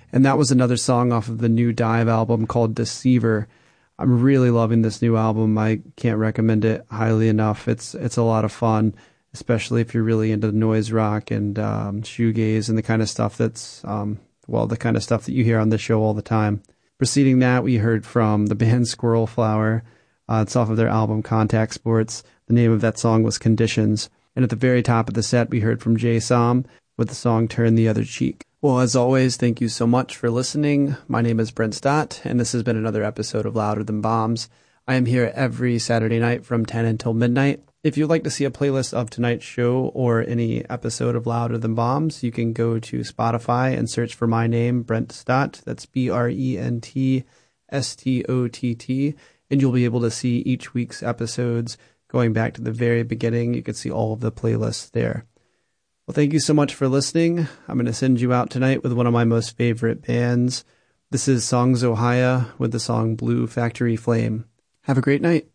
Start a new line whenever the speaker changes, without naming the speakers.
And that was another song off of the new Dive album called Deceiver. I'm really loving this new album. I can't recommend it highly enough. It's a lot of fun, especially if you're really into noise rock and shoegaze and the kind of stuff that's, the kind of stuff that you hear on this show all the time. Preceding that, we heard from the band Squirrel Flower. It's off of their album Contact Sports. The name of that song was Conditions. And at the very top of the set, we heard from Jay Som with the song Turn the Other Cheek. Well, as always, thank you so much for listening. My name is Brent Stott, and this has been another episode of Louder Than Bombs. I am here every Saturday night from 10 until midnight. If you'd like to see a playlist of tonight's show or any episode of Louder Than Bombs, you can go to Spotify and search for my name, Brent Stott. That's BrentStott, and you'll be able to see each week's episodes going back to the very beginning. You can see all of the playlists there. Well, thank you so much for listening. I'm going to send you out tonight with one of my most favorite bands. This is Songs Ohia with the song Blue Factory Flame. Have a great night.